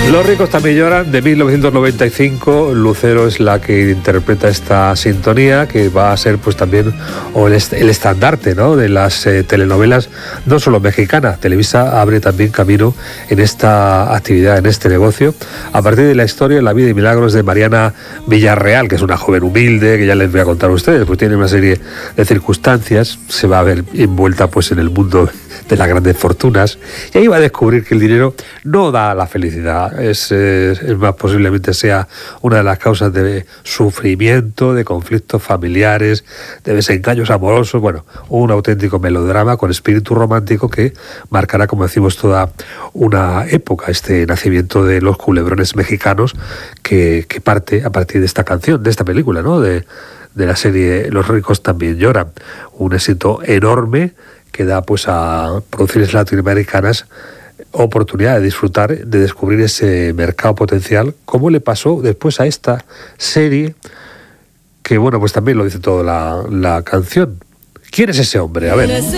Los ricos también lloran, de 1995. Lucero es la que interpreta esta sintonía, que va a ser pues también el estandarte, ¿no?, de las telenovelas, no solo mexicanas. Televisa abre también camino en esta actividad, en este negocio, a partir de la historia, la vida y milagros de Mariana Villarreal, que es una joven humilde, que ya les voy a contar a ustedes, pues tiene una serie de circunstancias, se va a ver envuelta pues en el mundo de las grandes fortunas, y ahí va a descubrir que el dinero no da la felicidad. Es más, posiblemente sea una de las causas de sufrimiento, de conflictos familiares, de desengaños amorosos. Bueno, un auténtico melodrama con espíritu romántico que marcará, como decimos, toda una época, este nacimiento de los culebrones mexicanos que parte a partir de esta canción, de esta película, ¿no?, de la serie Los ricos también lloran. Un éxito enorme que da pues a producciones latinoamericanas oportunidad de disfrutar, de descubrir ese mercado potencial, como le pasó después a esta serie, que bueno, pues también lo dice toda la canción. ¿Quién es ese hombre? A ver.